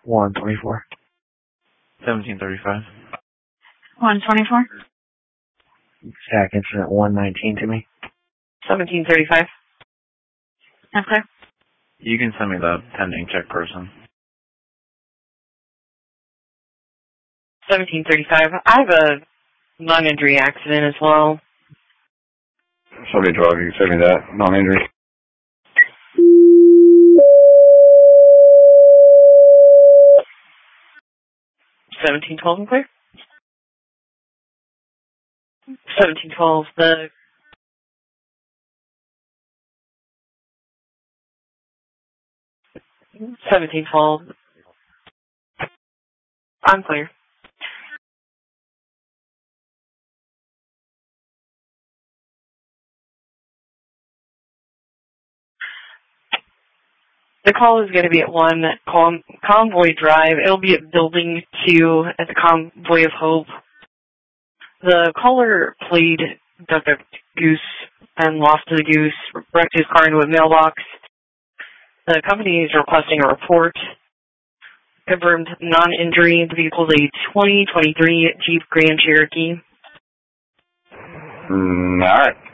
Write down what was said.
124. 1735. 124. Stack incident 119 to me. 1735. That's clear. You can send me the pending check person. 1735. I have a non-injury accident as well. 7012, you can send me that. Non-injury. 1712 and clear. 1712. The 1712. I'm clear. The call is going to be at 1 Convoy Drive. It'll be at Building 2 at the Convoy of Hope. The caller played Duck Goose and lost to the goose, wrecked his car into a mailbox. The company is requesting a report. Confirmed non-injury. The vehicle is a 2023 Jeep Grand Cherokee. All right.